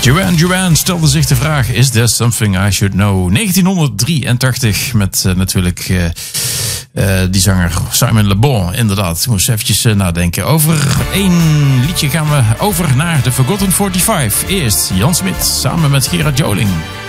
Duran stelde zich de vraag: Is there something I should know? 1983 met natuurlijk die zanger Simon Le Bon. Inderdaad, ik moest eventjes nadenken. Over één liedje gaan we over naar de Forgotten 45. Eerst Jan Smit samen met Gerard Joling.